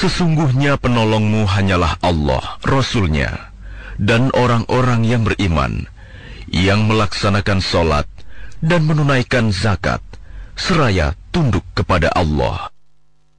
Sesungguhnya penolongmu hanyalah Allah, Rasul-Nya, dan orang-orang yang beriman, yang melaksanakan sholat dan menunaikan zakat, seraya tunduk kepada Allah.